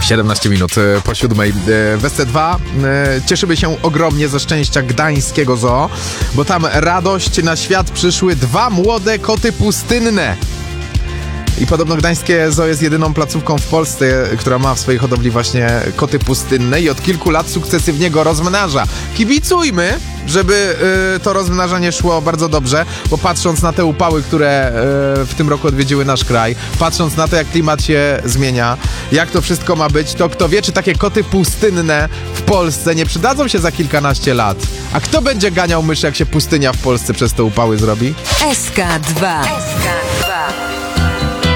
17 minut po 7. W SC2 cieszymy się ogromnie ze szczęścia gdańskiego zoo, bo tam radość na świat przyszły 2 młode koty pustynne. I podobno gdańskie zoo jest jedyną placówką w Polsce, która ma w swojej hodowli właśnie koty pustynne i od kilku lat sukcesywnie go rozmnaża. Kibicujmy, żeby to rozmnażanie szło bardzo dobrze, bo patrząc na te upały, które w tym roku odwiedziły nasz kraj, patrząc na to, jak klimat się zmienia, jak to wszystko ma być, to kto wie, czy takie koty pustynne w Polsce nie przydadzą się za kilkanaście lat. A kto będzie ganiał myszy, jak się pustynia w Polsce przez te upały zrobi? SK2.